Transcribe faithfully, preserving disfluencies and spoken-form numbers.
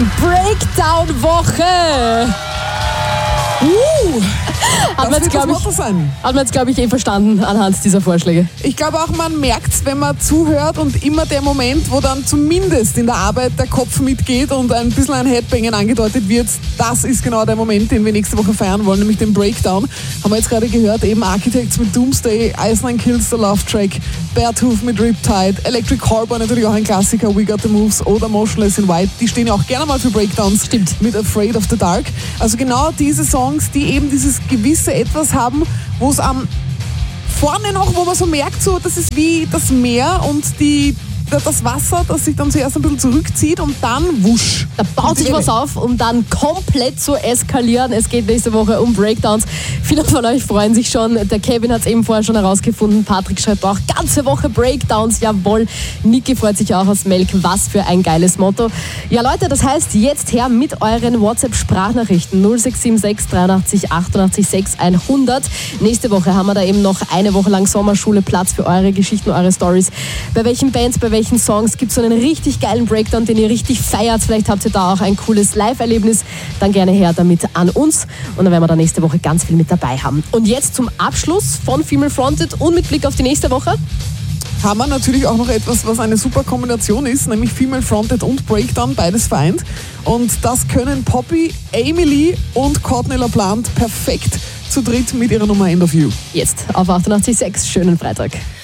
Breakdown-Woche. Uh, hat man jetzt, glaube ich, hat man jetzt, glaube ich, eh verstanden anhand dieser Vorschläge. Ich glaube auch, man merkt es, wenn man zuhört und immer der Moment, wo dann zumindest in der Arbeit der Kopf mitgeht und ein bisschen ein Headbangen angedeutet wird, das ist genau der Moment, den wir nächste Woche feiern wollen, nämlich den Breakdown. Haben wir jetzt gerade gehört, eben Architects mit Doomsday, Iceland Kills the Love Track, Beartooth mit Riptide, Electric Harbor natürlich auch ein Klassiker, We Got the Moves oder Motionless in White. Die stehen ja auch gerne mal für Breakdowns. Stimmt. Mit Afraid of the Dark. Also genau diese Songs, die eben dieses gewisse Etwas haben, wo es am vorne noch, wo man so merkt, so, das ist wie das Meer und die, das Wasser, das sich dann zuerst ein bisschen zurückzieht und dann wusch. Da baut sich was auf, um dann komplett zu eskalieren. Es geht nächste Woche um Breakdowns. Viele von euch freuen sich schon. Der Kevin hat es eben vorher schon herausgefunden. Patrick schreibt auch, ganze Woche Breakdowns. Jawohl. Niki freut sich auch aus Melk. Was für ein geiles Motto. Ja Leute, das heißt, jetzt her mit euren WhatsApp-Sprachnachrichten null sechs sieben sechs dreiundachtzig achtundachtzig sechs hundert. Nächste Woche haben wir da eben noch eine Woche lang Sommerschule, Platz für eure Geschichten, eure Stories. Bei welchen Bands, bei welchen Songs gibt es so einen richtig geilen Breakdown, den ihr richtig feiert? Vielleicht habt ihr da auch ein cooles Live-Erlebnis. Dann gerne her damit an uns. Und dann werden wir da nächste Woche ganz viel mit dabei haben. Und jetzt zum Abschluss von Female Fronted und mit Blick auf die nächste Woche haben wir natürlich auch noch etwas, was eine super Kombination ist, nämlich Female Fronted und Breakdown, beides vereint. Und das können Poppy, Amy Lee und Courtney LaPlante perfekt zu dritt mit ihrer Nummer End of You. Jetzt auf achtundachtzig Komma sechs. Schönen Freitag.